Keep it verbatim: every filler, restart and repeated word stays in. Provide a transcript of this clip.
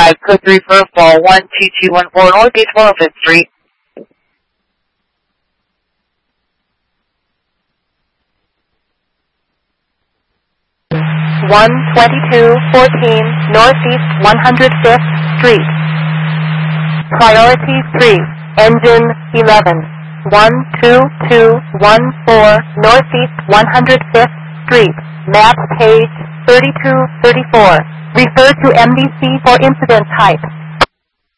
five, code three for fall one two two one four North East one oh fifth Street. one twenty-two fourteen Northeast one hundred fifth Street. Priority three, engine eleven. one two two one four Northeast one hundred fifth Street. Map page thirty-two thirty-four. Refer to M D C for incident type.